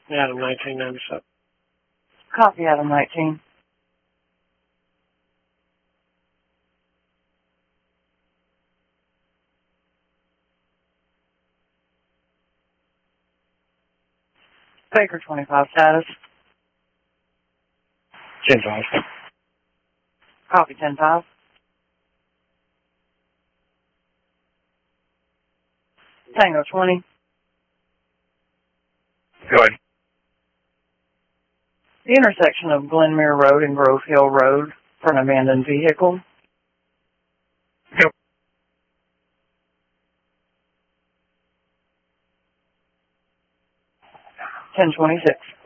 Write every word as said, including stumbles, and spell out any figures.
Adam nineteen ninety-seven. Copy, Adam nineteen. Baker twenty-five status. ten five. Copy, ten five. Tango twenty. Go ahead. The intersection of Glenmere Road and Grove Hill Road for an abandoned vehicle. Yep. ten twenty-six.